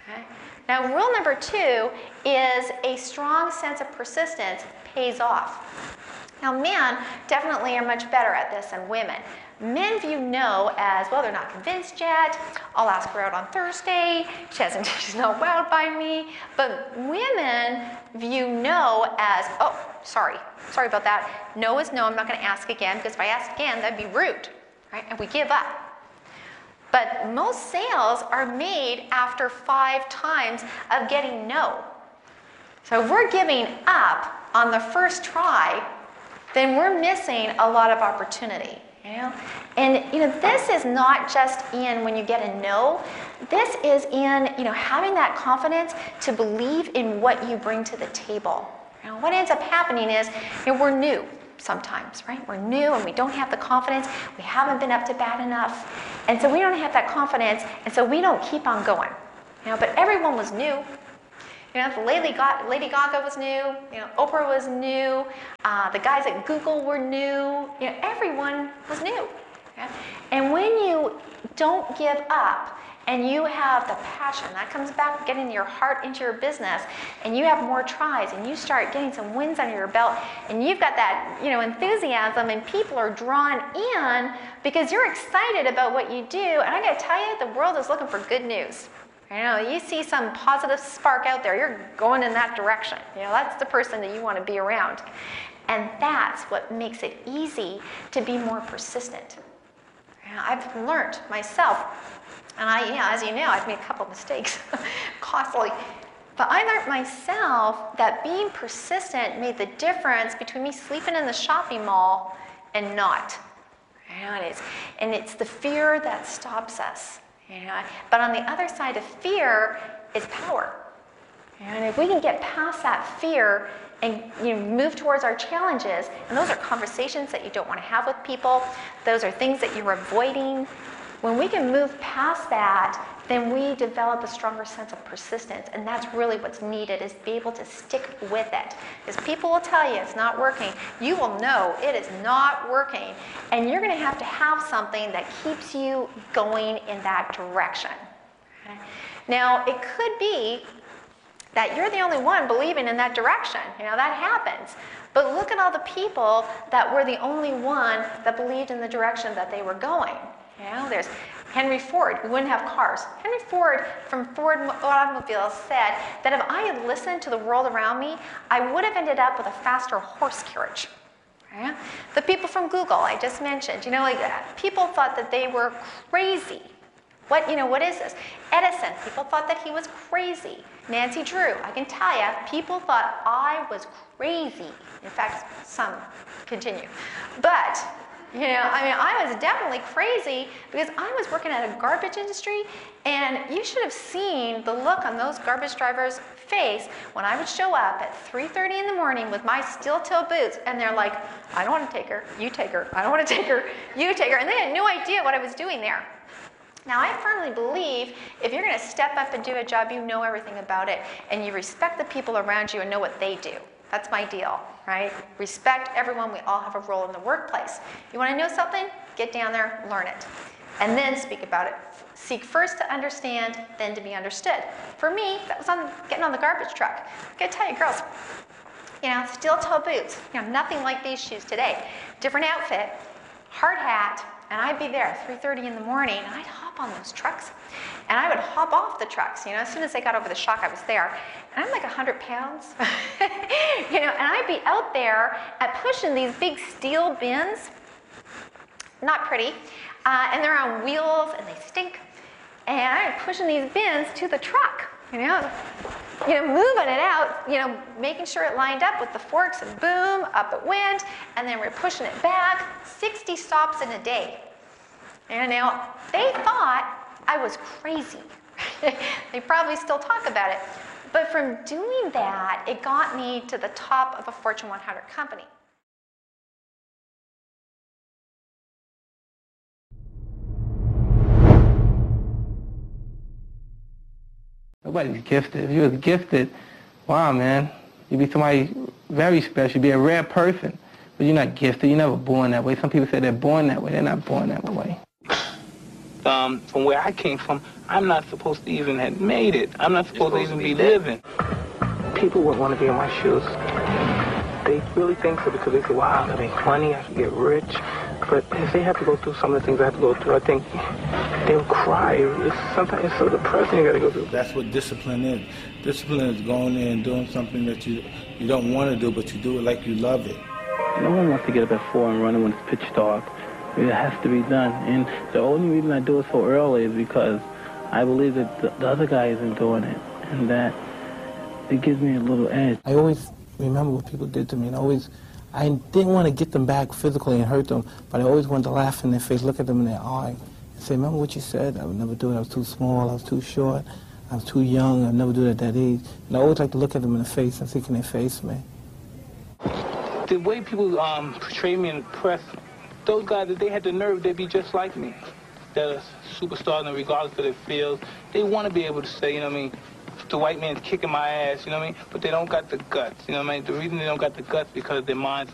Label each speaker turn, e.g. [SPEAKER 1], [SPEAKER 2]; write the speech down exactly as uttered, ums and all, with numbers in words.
[SPEAKER 1] Okay? Now, rule number two is a strong sense of persistence pays off. Now, men definitely are much better at this than women. Men view no as, well, they're not convinced yet. I'll ask her out on Thursday. She hasn't, she's not wowed by me. But women view no as, oh, sorry, sorry about that. No is no, I'm not going to ask again, because if I ask again, that'd be rude, right? And we give up. But most sales are made after five times of getting no. So if we're giving up on the first try, then we're missing a lot of opportunity. You know? And you know, this is not just in when you get a no. This is in you know, having that confidence to believe in what you bring to the table. You know, what ends up happening is you know, we're new sometimes, right? We're new and we don't have the confidence. We haven't been up to bat enough. And so we don't have that confidence, and so we don't keep on going. You know, but everyone was new. You know, Lady Gaga, Lady Gaga was new. You know, Oprah was new. Uh, the guys at Google were new. You know, everyone was new. Okay? And when you don't give up and you have the passion, that comes back getting your heart into your business, and you have more tries, and you start getting some wins under your belt, and you've got that you know enthusiasm, and people are drawn in because you're excited about what you do. And I got to tell you, the world is looking for good news. You know, you see some positive spark out there, you're going in that direction. You know, that's the person that you want to be around. And that's what makes it easy to be more persistent. You know, I've learned myself, and I, yeah, as you know, I've made a couple of mistakes, costly. But I learned myself that being persistent made the difference between me sleeping in the shopping mall and not. You know, and it's, and it's the fear that stops us. You know, but on the other side of fear is power. And if we can get past that fear and you know, move towards our challenges, and those are conversations that you don't want to have with people, those are things that you're avoiding. When we can move past that, then we develop a stronger sense of persistence, and that's really what's needed, is be able to stick with it. Because people will tell you it's not working. You will know it is not working, and you're going to have to have something that keeps you going in that direction. Okay? Now, it could be that you're the only one believing in that direction. You know, that happens. But look at all the people that were the only one that believed in the direction that they were going. You know, there's Henry Ford. We wouldn't have cars. Henry Ford from Ford Automobiles said that if I had listened to the world around me, I would have ended up with a faster horse carriage. Right? The people from Google I just mentioned, you know, like people thought that they were crazy. What, you know, what is this? Edison, people thought that he was crazy. Nancy Drew, I can tell you, people thought I was crazy. In fact, some continue. But you know, I mean, I was definitely crazy because I was working at a garbage industry, and you should have seen the look on those garbage drivers' face when I would show up at three thirty in the morning with my steel-toe boots, and they're like, I don't want to take her, you take her, I don't want to take her, you take her, and they had no idea what I was doing there. Now, I firmly believe if you're going to step up and do a job, you know everything about it, and you respect the people around you and know what they do. That's my deal, right? Respect everyone. We all have a role in the workplace. You want to know something? Get down there, learn it, and then speak about it. Seek first to understand, then to be understood. For me, that was on getting on the garbage truck. I gotta tell you, girls, you know, steel-toe boots, you know, nothing like these shoes today. Different outfit, hard hat, and I'd be there at three thirty in the morning, and I'd hop on those trucks, and I would hop off the trucks. You know, as soon as I got over the shock, I was there, and I'm like one hundred pounds, you know, and I'd be out there at pushing these big steel bins, not pretty, uh, and they're on wheels, and they stink, and I'm pushing these bins to the truck, you know, you know, moving it out, you know, making sure it lined up with the forks, and boom, up it went, and then we're pushing it back, sixty stops in a day. And now, they thought I was crazy. They probably still talk about it. But from doing that, it got me to the top of a Fortune one hundred company.
[SPEAKER 2] Nobody's gifted. If you was gifted, wow, man, you'd be somebody very special. You'd be a rare person. But you're not gifted. You're never born that way. Some people say they're born that way. They're not born that way. um, from where I came from, I'm not supposed to even have made it. I'm not supposed, supposed to even to be, be living. People wouldn't want to be in my shoes. They really think so because they say, wow, I can make money, I can get rich. But if they have to go through some of the things I have to go through, I think they'll cry. It's, sometimes it's so depressing you got to go through.
[SPEAKER 3] That's what discipline is. Discipline is going in and doing something that you you don't want to do, but you do it like you love it.
[SPEAKER 2] No one wants to get up at four and run when it's pitch dark. It has to be done. And the only reason I do it so early is because I believe that the, the other guy isn't doing it, and that it gives me a little edge. I always remember what people did to me, and I always, I didn't want to get them back physically and hurt them, but I always wanted to laugh in their face, look at them in their eye, and say, remember what you said? I would never do it. I was too small. I was too short. I was too young. I'd never do it at that age. And I always like to look at them in the face and see, can they face me? The way people um, portray me in the press, those guys, if they had the nerve, they'd be just like me. They're superstars, and regardless of their fields, they want to be able to say, you know what I mean, the white man's kicking my ass, you know what I mean? But they don't got the guts, you know what I mean? The reason they don't got the guts because their minds